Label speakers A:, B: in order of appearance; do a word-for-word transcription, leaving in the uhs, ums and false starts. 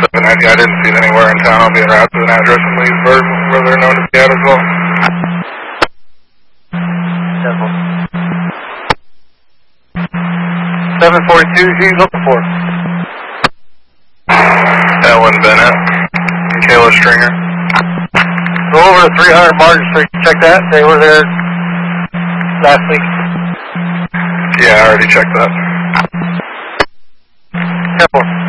A: an idea. I didn't see it anywhere in town. I'll be in route to an address in Leesburg where they're known to be at as well.
B: seven forty-two, who are you looking for?
A: Ellen Bennett and Kayla Stringer.
B: Go over to three hundred Martin Street. Check that. They were there last week.
A: Yeah, I already checked that.
B: Temple.